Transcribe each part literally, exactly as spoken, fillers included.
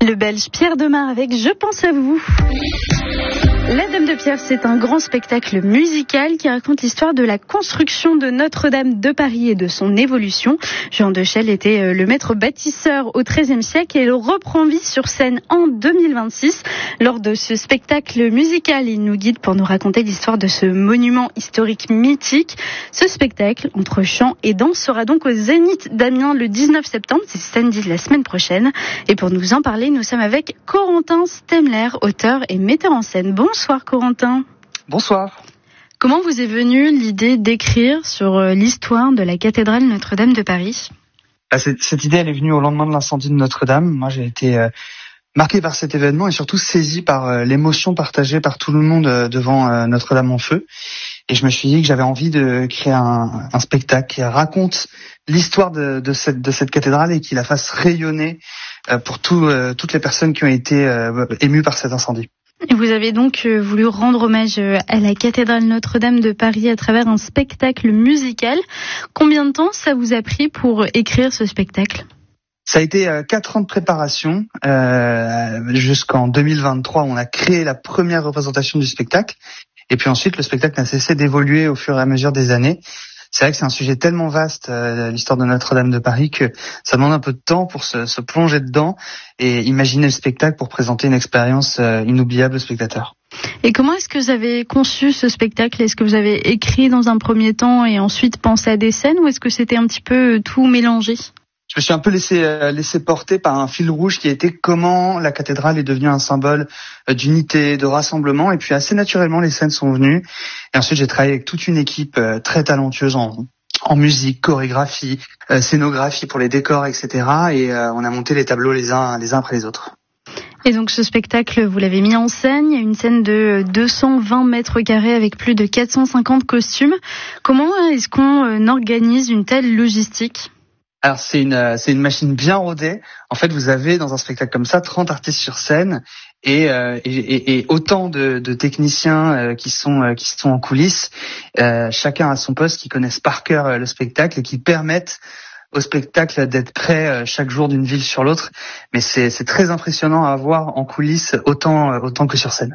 Le Belge Pierre Demar avec Je pense à vous. La Dame de Pierre, c'est un grand spectacle musical qui raconte l'histoire de la construction de Notre-Dame de Paris et de son évolution. Jean de Chelles était le maître bâtisseur au treizième siècle et il reprend vie sur scène en deux mille vingt-six. Lors de ce spectacle musical, il nous guide pour nous raconter l'histoire de ce monument historique mythique. Ce spectacle, entre chant et danse, sera donc au Zénith d'Amiens le dix-neuf septembre, c'est samedi de la semaine prochaine. Et pour nous en parler, nous sommes avec Corentin Stemler, auteur et metteur en scène. Bonsoir Corentin. Bonsoir. Comment vous est venue l'idée d'écrire sur l'histoire de la cathédrale Notre-Dame de Paris ? Cette, cette idée, elle est venue au lendemain de l'incendie de Notre-Dame. Moi, j'ai été euh, marqué par cet événement et surtout saisi par euh, l'émotion partagée par tout le monde euh, devant euh, Notre-Dame en feu. Et je me suis dit que j'avais envie de créer un, un spectacle qui raconte l'histoire de, de, cette, de cette cathédrale et qui la fasse rayonner euh, pour tout, euh, toutes les personnes qui ont été euh, émues par cet incendie. Et vous avez donc voulu rendre hommage à la cathédrale Notre-Dame de Paris à travers un spectacle musical. Combien de temps ça vous a pris pour écrire ce spectacle ? Ça a été euh, quatre ans de préparation euh, jusqu'en deux mille vingt-trois. On a créé la première représentation du spectacle. Et puis ensuite, le spectacle n'a cessé d'évoluer au fur et à mesure des années. C'est vrai que c'est un sujet tellement vaste, euh, l'histoire de Notre-Dame de Paris, que ça demande un peu de temps pour se, se plonger dedans et imaginer le spectacle pour présenter une expérience euh, inoubliable aux spectateurs. Et comment est-ce que vous avez conçu ce spectacle ? Est-ce que vous avez écrit dans un premier temps et ensuite pensé à des scènes, ou est-ce que c'était un petit peu tout mélangé ? Je me suis un peu laissé euh, laissé porter par un fil rouge qui était comment la cathédrale est devenue un symbole euh, d'unité, de rassemblement, et puis assez naturellement les scènes sont venues. Et ensuite j'ai travaillé avec toute une équipe euh, très talentueuse en, en musique, chorégraphie, euh, scénographie pour les décors, et cetera. Et euh, on a monté les tableaux les uns les uns après les autres. Et donc ce spectacle, vous l'avez mis en scène, il y a une scène de deux cent vingt mètres carrés avec plus de quatre cent cinquante costumes. Comment est-ce qu'on organise une telle logistique ? Alors c'est une c'est une machine bien rodée. En fait, vous avez dans un spectacle comme ça trente artistes sur scène et euh, et, et, et autant de, de techniciens euh, qui sont euh, qui sont en coulisses, euh, chacun à son poste, qui connaissent par cœur euh, le spectacle et qui permettent au spectacle d'être prêt euh, chaque jour d'une ville sur l'autre. Mais c'est c'est très impressionnant à voir en coulisses autant euh, autant que sur scène.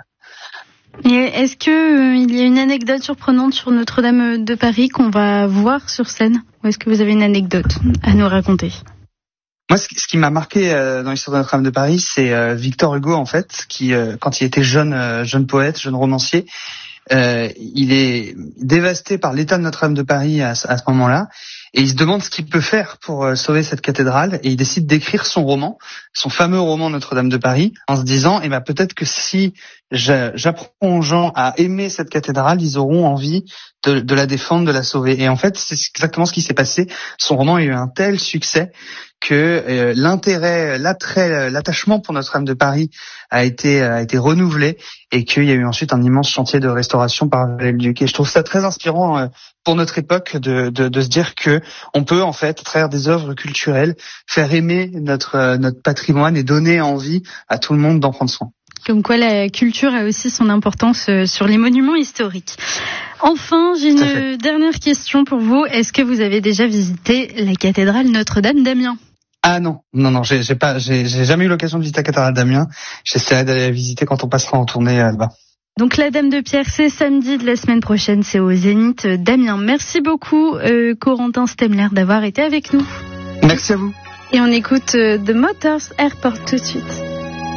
Et est-ce que euh, il y a une anecdote surprenante sur Notre-Dame de Paris qu'on va voir sur scène ? Ou est-ce que vous avez une anecdote à nous raconter ? Moi, ce qui m'a marqué euh, dans l'histoire de Notre-Dame de Paris, c'est euh, Victor Hugo, en fait, qui, euh, quand il était jeune, euh, jeune poète, jeune romancier, euh, il est dévasté par l'état de Notre-Dame de Paris à, à ce moment-là, et il se demande ce qu'il peut faire pour euh, sauver cette cathédrale, et il décide d'écrire son roman, son fameux roman Notre-Dame de Paris, en se disant, eh ben peut-être que si j'apprends aux gens à aimer cette cathédrale, ils auront envie de, de la défendre, de la sauver. Et en fait, c'est exactement ce qui s'est passé. Son roman a eu un tel succès que euh, l'intérêt, l'attrait, l'attachement pour Notre-Dame de Paris a été a été renouvelé et qu'il y a eu ensuite un immense chantier de restauration par Viollet-le-Duc. Et je trouve ça très inspirant euh, pour notre époque de, de de se dire que on peut en fait, à travers des œuvres culturelles, faire aimer notre euh, notre patrimoine et donner envie à tout le monde d'en prendre soin. Comme quoi la culture a aussi son importance sur les monuments historiques. Enfin, j'ai une dernière question pour vous. Est-ce que vous avez déjà visité la cathédrale Notre-Dame d'Amiens ? Ah non, non, non, j'ai, j'ai pas, j'ai, j'ai jamais eu l'occasion de visiter la cathédrale d'Amiens. J'essaierai d'aller la visiter quand on passera en tournée euh, là-bas. Donc la Dame de Pierre, c'est samedi de la semaine prochaine, c'est au Zénith d'Amiens. Merci beaucoup, euh, Corentin Stemler, d'avoir été avec nous. Merci à vous. Et on écoute euh, The Motors Airport tout de suite.